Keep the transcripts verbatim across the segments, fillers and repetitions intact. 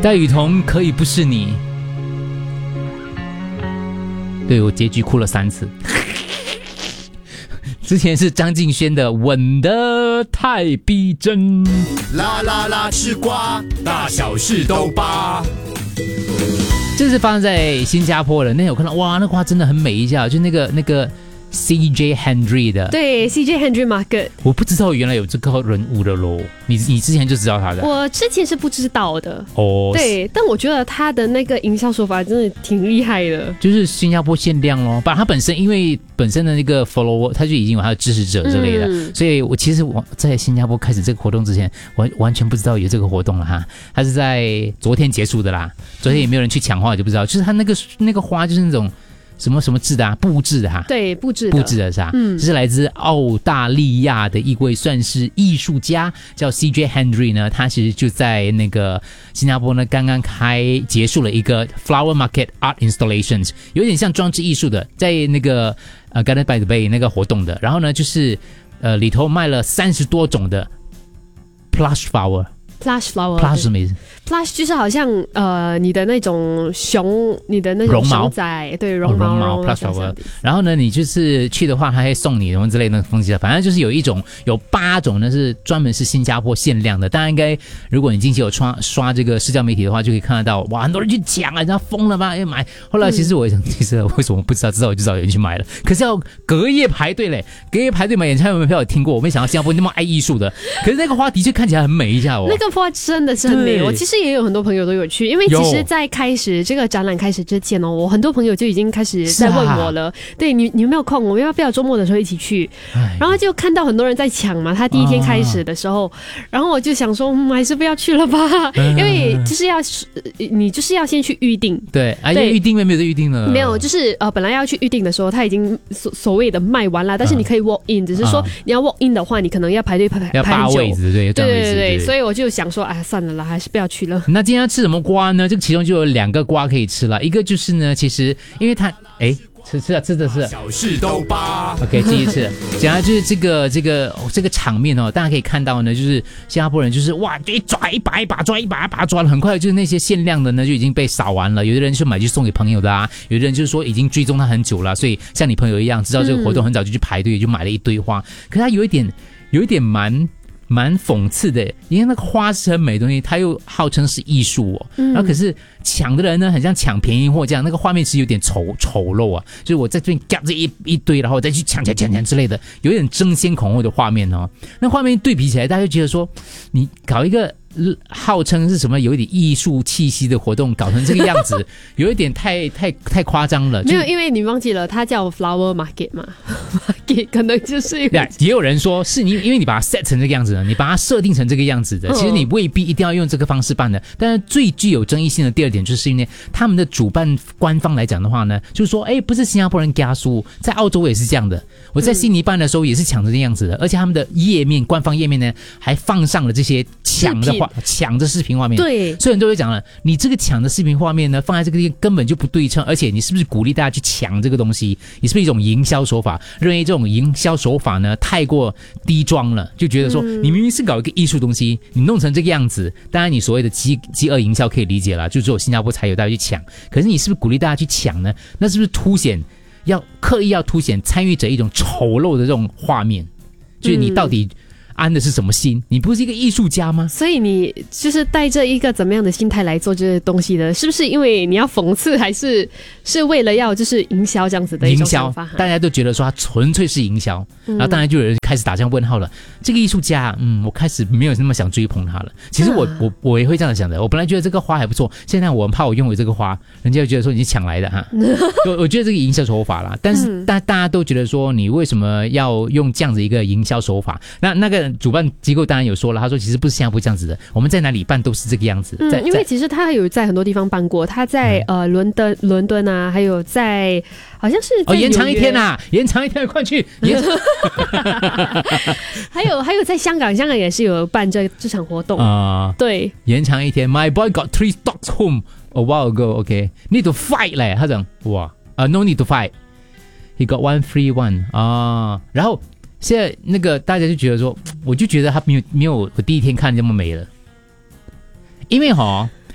戴雨桐可以不是你。对，我结局哭了三次。之前是张敬轩的吻得太逼真， 啦啦啦吃瓜，大小事都扒。 这是发生在新加坡的，那有看到哇，那花真的很美一下，就那个那个 C J Henry 的， 对 C J Henry Market， 我不知道原来有这个人物的咯，你你之前就知道他的？ 我之前是不知道的哦， 对，但我觉得他的那个营销手法真的挺厉害的，就是新加坡限量咯，把他本身因为本身的那个 follower 他就已经有他的支持者之类的，嗯、所以我其实我在新加坡开始这个活动之前，完完全不知道有这个活动了哈，他是在昨天结束的啦，昨天也没有人去抢花，就不知道，就是他那个那个花就是那种。什么什么制的啊？布制的哈、啊， 对，布制的， 布制的是吧？嗯，这是来自澳大利亚的一位算是艺术家，叫 C J Henry 呢。他其实就在那个新加坡呢，刚刚开结束了一个 Flower Market Art Installations， 有点像装置艺术的，在那个呃 Garden by the Bay 那个活动的。然后呢，就是呃里头卖了三十多种的 plush flower。Plush flower，Plush 什么意思 ？Plush 就是好像呃你的那种熊，你的那种熊仔，对，绒毛， 绒毛 Plush flower。然后呢，你就是去的话，他会送你什么之类的东西的。反正就是有一种，有八种呢是专门是新加坡限量的。当然，应该如果你近期有刷刷这个社交媒体的话，就可以看得到，哇，很多人去抢啊，人家疯了吧，要买。后来其实我也想，其实为什么不知道？知道我就知道有人去买了，可是要隔夜排队嘞，隔夜排队买演唱会门票有听过，我没想到新加坡那么爱艺术的。可是那个花的确看起来很美一下哦， 那个花真的是很美。我其实也有很多朋友都有去，因为其实在开始这个展览开始之前哦，我很多朋友就已经开始在问我了，啊、对你你有没有空？我们要不要周末的时候一起去？然后就看到很多人在抢嘛，他第一天开始的时候，啊、然后我就想说，嗯，还是不要去了吧，因为就是要你就是要先去预定。 对，啊，因为预定没有在预定了， 没有，就是呃，本来要去预定的时候，他已经所所谓的卖完了，但是你可以 walk in，、啊、只是说你要 walk in 的话，你可能要排队排要排很久， 位置，对，对对对对，所以我就想说，哎，算了啦，还是不要去了。 那今天要吃什么瓜呢？这个其中就有两个瓜可以吃了，一个就是呢，其实因为它，哎。吃吃啊，吃的是小事都扒 OK 继续吃。讲的就是这个这个、哦、这个场面哦，大家可以看到呢，就是新加坡人就是哇，一抓一把一把抓一把一把抓了，很快就是那些限量的呢就已经被扫完了。有的人就买去送给朋友的啊，有的人就是说已经追踪他很久了，所以像你朋友一样，知道这个活动很早就去排队，就买了一堆花。可是他有一点有一点蛮。蛮讽刺的，因为那个花是很美的东西，它又号称是艺术哦。嗯、然后可是抢的人呢，很像抢便宜货这样，那个画面其实有点丑丑陋啊。就是我在这边夹着一一堆，然后我再去抢抢抢抢之类的，有点争先恐后的画面哦。那画面对比起来，大家就觉得说，你搞一个号称是什么有一点艺术气息的活动，搞成这个样子，有一点太太太夸张了。 没有，因为你忘记了，它叫 Flower Market 嘛 ，Market 可能就是一个。 也有人说是你，因为你把它 set 成这个样子呢，你把它设定成这个样子的，其实你未必一定要用这个方式办的。但是最具有争议性的第二点，就是因为他们的主办官方来讲的话呢，就是说，哎，不是新加坡人加书，在澳洲也是这样的。我在悉尼办的时候也是抢着这样子的，而且他们的页面官方页面呢，还放上了这些抢的画。抢的视频画面， 对， 所以很多人讲了，你这个抢的视频画面呢，放在这个地方根本就不对称，而且你是不是鼓励大家去抢这个东西？你是不是一种营销手法？认为这种营销手法呢太过低庄了，就觉得说、嗯、你明明是搞一个艺术东西，你弄成这个样子，当然你所谓的饥饥饿营销可以理解了，就只有新加坡才有大家去抢，可是你是不是鼓励大家去抢呢？那是不是凸显要刻意要凸显参与者一种丑陋的这种画面？就是你到底、嗯安的是什么心？你不是一个艺术家吗？ 所以你就是带着一个怎么样的心态来做这些东西的？是不是因为你要讽刺，还是是为了要就是营销这样子的一种想法？ 大家都觉得说它纯粹是营销、嗯，然后当然就有人开始打上问号了。这个艺术家，嗯，我开始没有那么想追捧他了。其实我、啊、我我也会这样想的。我本来觉得这个花还不错，现在我很怕我拥有这个花，人家就觉得说你是抢来的哈。我我觉得这个营销手法啦，但是、嗯、大大家都觉得说你为什么要用这样子一个营销手法？那那个。主办机构当然有说了，他说其实不是新加坡这样子的，我们在哪里办都是这个样子。 嗯，因为其实他有在很多地方办过，他在、嗯、呃伦敦、伦敦啊，还有在好像是在哦延长一天啊，延长一天，快去！ 还有还有在香港，香港也是有办这这场活动啊、呃。对， 延长一天。My boy got three stocks home a while ago. Okay, need to fight 嘞。他讲哇，呃、uh, ，no need to fight. He got one free one 啊，然后。现在那个大家就觉得说，我就觉得他没有没有我第一天看这么美了，因为哈，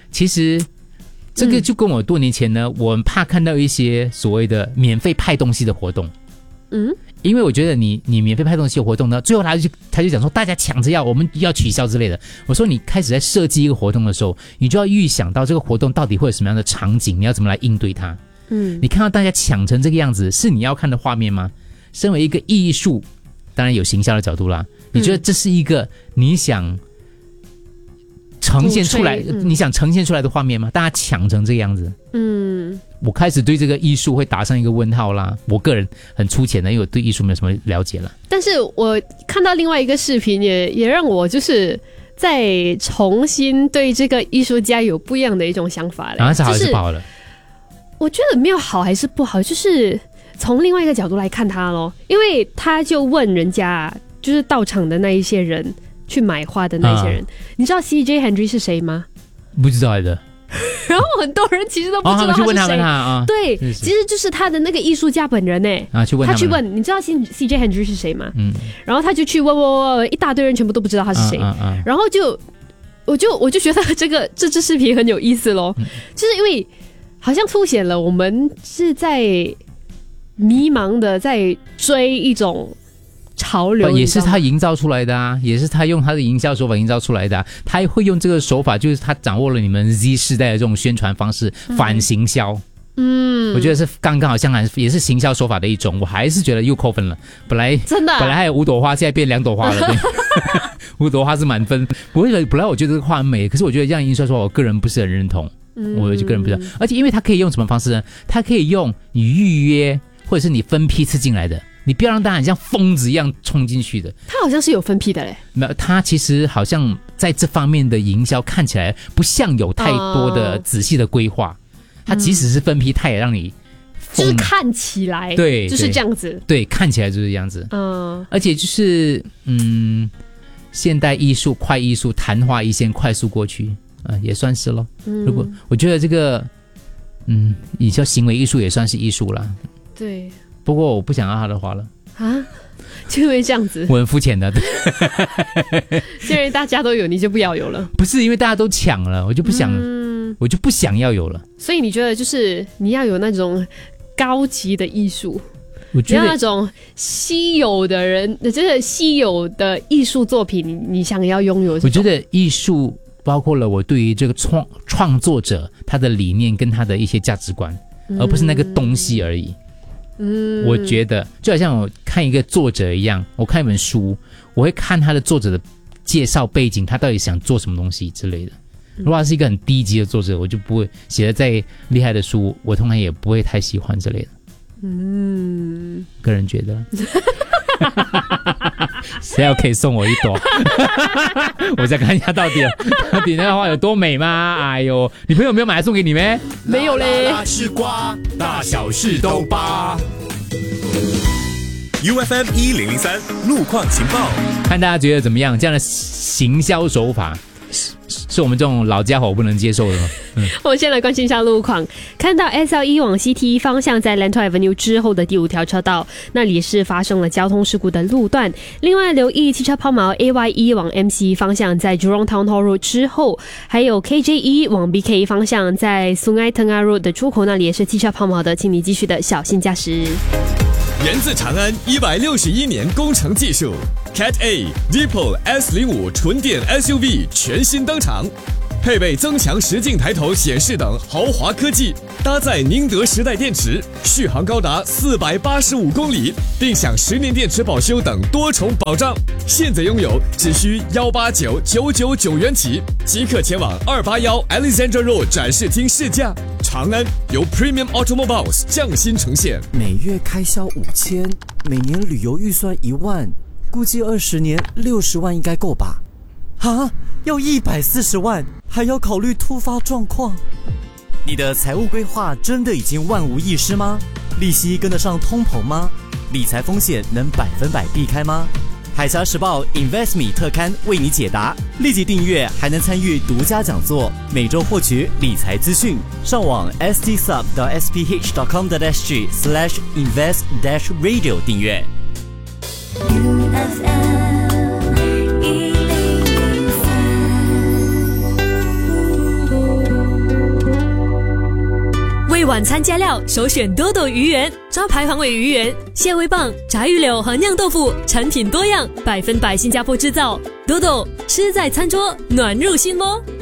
其实这个就跟我多年前呢，嗯、我很怕看到一些所谓的免费派东西的活动。嗯，因为我觉得你你免费派东西的活动呢，最后他就他就讲说大家抢着要，我们要取消之类的。我说你开始在设计一个活动的时候，你就要预想到这个活动到底会有什么样的场景，你要怎么来应对它。嗯，你看到大家抢成这个样子，是你要看的画面吗？身为一个艺术，当然有行销的角度啦，你觉得这是一个你想呈现出来、嗯、你想呈现出来的画面吗？大家抢成这个样子，嗯，我开始对这个艺术会打上一个问号啦。我个人很粗浅的，因为我对艺术没有什么了解了。 但是我看到另外一个视频也也让我就是再重新对这个艺术家有不一样的一种想法了。 啊，是好还是不好了？ 我觉得没有好还是不好，就是从另外一个角度来看他咯。因为他就问人家，就是到场的那一些人去买花的那些人、啊、你知道 C J Henry 是谁吗？ 不知道的。 然后很多人其实都不知道他是谁、哦、他们去问他问他、啊、对是是，其实就是他的那个艺术家本人耶、啊、去问他, 他去问你知道 C J Henry 是谁吗？嗯，然后他就去问问问一大堆人全部都不知道他是谁、啊啊啊、然后就我就我就觉得这个这支视频很有意思咯、嗯、就是因为好像凸显了我们是在迷茫的在追一种潮流， 也是他营造出来的啊，也是他用他的营销手法营造出来的、啊、他会用这个手法，就是他掌握了你们 Z 世代的这种宣传方式，反行销。嗯，我觉得是刚刚好像也是行销手法的一种，我还是觉得又扣分了。本来真的、啊、 本来还有五朵花，现在变两朵花了。对五朵花是满分，不会。本来我觉得这个画很美，可是我觉得这样营销手法我个人不是很认同。嗯、我就个人不知道，而且因为他可以用什么方式呢？他可以用你预约或者是你分批次进来的，你不要让大家很像疯子一样冲进去的。 他好像是有分批的嘞， 没有，他其实好像在这方面的营销看起来不像有太多的仔细的规划。他、嗯、即使是分批，他也让你疯， 就是看起来对，就是这样子， 对，对，看起来就是这样子。嗯，而且就是嗯，现代艺术、快艺术，昙花一现，快速过去。啊，也算是咯。嗯，如果我觉得这个，嗯，你叫行为艺术也算是艺术啦。 对。 不过我不想要他的花了。 啊？就因为这样子？ 我很肤浅的。 既然大家都有，你就不要有了。 不是因为大家都抢了，我就不想，嗯、我就不想要有了。 所以你觉得就是你要有那种高级的艺术？ 我觉得你要那种稀有的人，就是稀有的艺术作品，你你想要拥有。 我觉得艺术。包括了我对于这个创创作者他的理念跟他的一些价值观、嗯、而不是那个东西而已。嗯，我觉得就好像我看一个作者一样，我看一本书，我会看他的作者的介绍背景，他到底想做什么东西之类的。如果他是一个很低级的作者，我就不会写的再厉害的书，我通常也不会太喜欢之类的。嗯，个人觉得。谁要可以送我一朵？我再看一下到底到底那个花有多美吗？哎呦，你朋友没有买来送给你咩？ 没有嘞。 大事瓜，大小事都扒。U F M 一零零三路况情报， 看大家觉得怎么样？这样的行销手法是, 是我们这种老家伙不能接受的吗？嗯， 我先来关心一下路况。看到 S L 一 往 C T 一方向在 Lentor Avenue 之后的第五条车道，那里是发生了交通事故的路段。另外留意汽车抛锚 A Y 一 往 M C 方向在 Jurong Town Hall Road 之后，还有 K J 一 往 B K 方向在 Sungai Tengah Road 的出口那里也是汽车抛锚的，请你继续的小心驾驶。 源自长安一百六十一年工程技术 Cat A、Deepol S 零五 纯电 S U V 全新登场，配备增强实境抬头显示等豪华科技，搭载宁德时代电池，续航高达四百八十五公里，并享十年电池保修等多重保障。现在拥有只需一八九九九九元起，即刻前往二八一 Alexandra Road 展示厅试驾。长安由 Premium Automobiles 匠心呈现， 每月开销五千，每年旅游预算一万，估计二十年六十万应该够吧？啊，要一百四十万，还要考虑突发状况。你的财务规划真的已经万无一失吗？利息跟得上通膨吗？理财风险能百分百避开吗？海峡时报 InvestMe 特刊为你解答，立即订阅还能参与独家讲座，每周获取理财资讯。上网 s t sub dot s p h dot com dot s g slash invest dash radio 订阅。 为晚餐加料，首选多多鱼圆，招牌黄尾鱼圆、蟹味棒、炸鱼柳和酿豆腐，产品多样，百分百新加坡制造。多多吃在餐桌，暖入心窝。